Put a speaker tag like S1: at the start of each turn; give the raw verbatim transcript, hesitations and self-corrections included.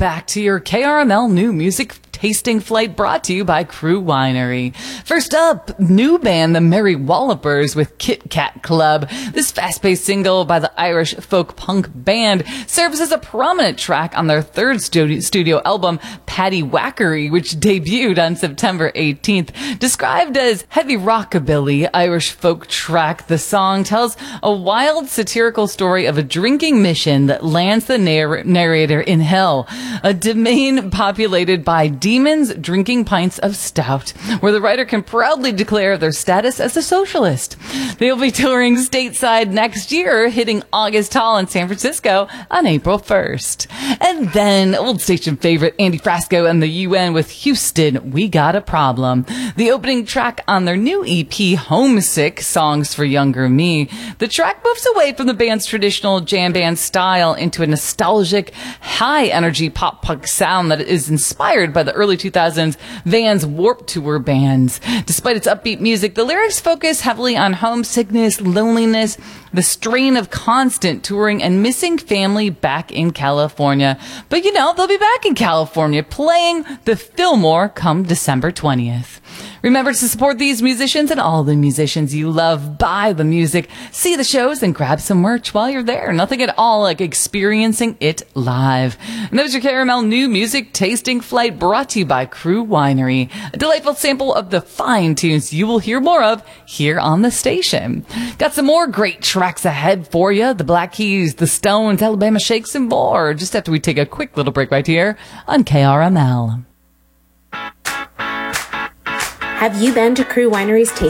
S1: back to your K R M L New Music Tasting Flight, brought to you by Crew Winery. First up, new band The Merry Wallopers with Kit Kat Club. This fast-paced single by the Irish folk punk band serves as a prominent track on their third studio, studio album, Paddy Wackery, which debuted on September eighteenth. Described as heavy rockabilly Irish folk track, the song tells a wild satirical story of a drinking mission that lands the narr- narrator in hell, a domain populated by demons drinking pints of stout, where the writer can proudly declare their status as a socialist. They'll be touring stateside next year, hitting August Hall in San Francisco on April first. And then old station favorite Andy Frasco and the U N with Houston, We Got a Problem, the opening track on their new E P Homesick, Songs for Younger Me. The track moves away from the band's traditional jam band style into a nostalgic, high-energy pop-punk sound that is inspired by the early two thousands Vans Warped Tour bands. Despite its upbeat music, the lyrics focus heavily on homesickness, loneliness, the strain of constant touring, and missing family back in California. But you know, they'll be back in California playing the Fillmore come December twentieth. Remember to support these musicians and all the musicians you love. Buy the music, see the shows, and grab some merch while you're there. Nothing at all like experiencing it live. And that was your K R M L New Music Tasting Flight, brought to you by Crew Winery. A delightful sample of the fine tunes you will hear more of here on the station. Got some more great tracks ahead for you. The Black Keys, the Stones, Alabama Shakes, and more. Just after we take a quick little break right here on K R M L.
S2: Have you been to Crew Winery's tasting